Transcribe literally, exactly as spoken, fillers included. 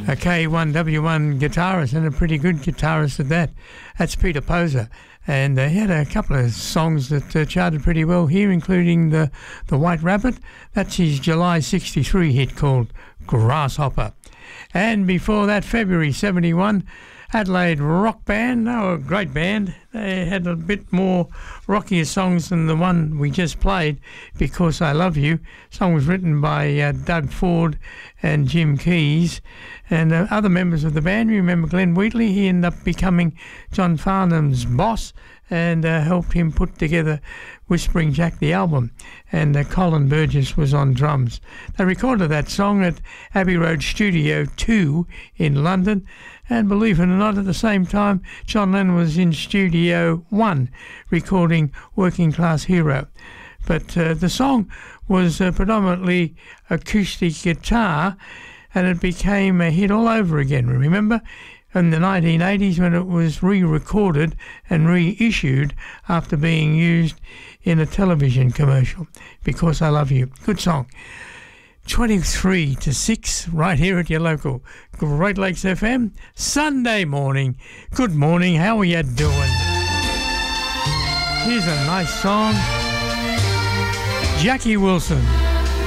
A K one W one guitarist, and a pretty good guitarist at that. That's Peter Poser. And uh, he had a couple of songs that uh, charted pretty well here, including the, the White Rabbit. That's his July sixty-three hit called Grasshopper. And before that, February seventy-one, Adelaide Rock Band. They were a great band. They had a bit more rockier songs than the one we just played, Because I Love You. The song was written by uh, Doug Ford and Jim Keys. And uh, other members of the band, you remember Glenn Wheatley, he ended up becoming John Farnham's boss and uh, helped him put together Whispering Jack the album. And uh, Colin Burgess was on drums. They recorded that song at Abbey Road Studio two in London. And believe it or not, at the same time, John Lennon was in Studio one recording Working Class Hero. But uh, the song was uh, predominantly acoustic guitar, and it became a hit all over again. Remember, in the nineteen eighties when it was re-recorded and reissued after being used in a television commercial, Because I Love You. Good song. twenty-three to six right here at your local Great Lakes F M, Sunday morning. Good morning, how are you doing? Here's a nice song. Jackie Wilson.